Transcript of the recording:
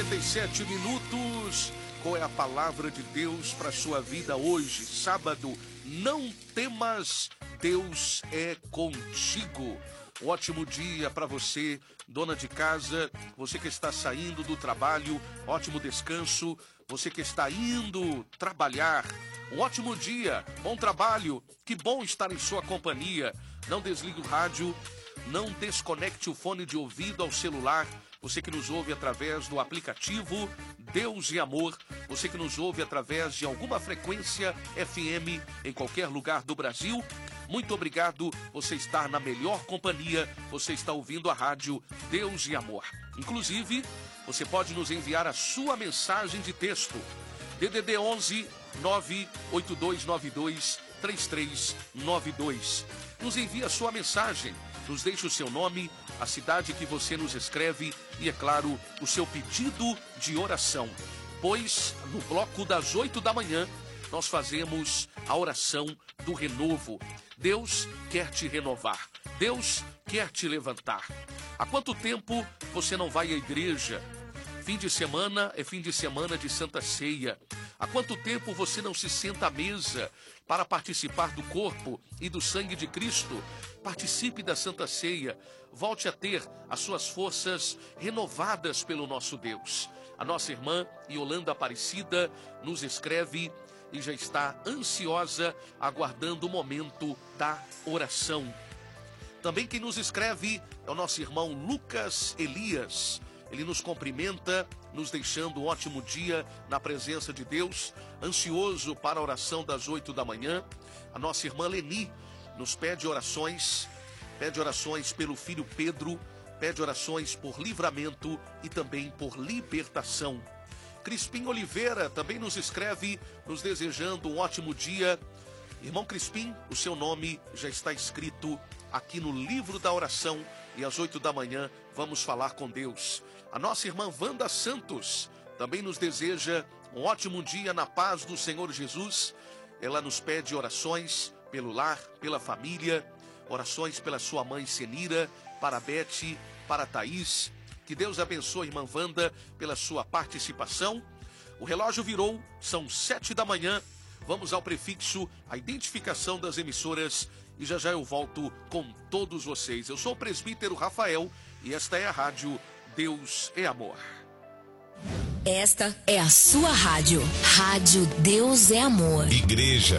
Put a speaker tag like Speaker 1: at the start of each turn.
Speaker 1: 47 minutos. Qual é a palavra de Deus para a sua vida hoje, sábado? Não temas, Deus é contigo. Um ótimo dia para você, dona de casa, você que está saindo do trabalho, ótimo descanso. Você que está indo trabalhar, um ótimo dia, bom trabalho, que bom estar em sua companhia. Não desligue o rádio, não desconecte o fone de ouvido ao celular. Você que nos ouve através do aplicativo Deus e Amor, você que nos ouve através de alguma frequência FM em qualquer lugar do Brasil, muito obrigado, você está na melhor companhia, você está ouvindo a rádio Deus e Amor. Inclusive, você pode nos enviar a sua mensagem de texto, DDD 11 98292 3392. Nos envie a sua mensagem, nos deixe o seu nome, a cidade que você nos escreve e, é claro, o seu pedido de oração. Pois, no bloco das 8 da manhã, nós fazemos a oração do renovo. Deus quer te renovar. Deus quer te levantar. Há quanto tempo você não vai à igreja? Fim de semana é fim de semana de Santa Ceia. Há quanto tempo você não se senta à mesa para participar do corpo e do sangue de Cristo? Participe da Santa Ceia. Volte a ter as suas forças renovadas pelo nosso Deus. A nossa irmã Yolanda Aparecida nos escreve e já está ansiosa, aguardando o momento da oração. Também quem nos escreve é o nosso irmão Lucas Elias. Ele nos cumprimenta, nos deixando um ótimo dia na presença de Deus, ansioso para a oração das 8 da manhã. A nossa irmã Leni nos pede orações pelo filho Pedro, pede orações por livramento e também por libertação. Crispim Oliveira também nos escreve, nos desejando um ótimo dia. Irmão Crispim, o seu nome já está escrito aqui no livro da oração e às 8 da manhã vamos falar com Deus. A nossa irmã Wanda Santos também nos deseja um ótimo dia na paz do Senhor Jesus. Ela nos pede orações pelo lar, pela família, orações pela sua mãe Senira, para a Bete, para a Thaís. Que Deus abençoe a irmã Wanda pela sua participação. O relógio virou, são 7 da manhã. Vamos ao prefixo, a identificação das emissoras e já já eu volto com todos vocês. Eu sou o presbítero Rafael e esta é a rádio Deus é Amor.
Speaker 2: Esta é a sua rádio, Rádio Deus é Amor.
Speaker 3: Igreja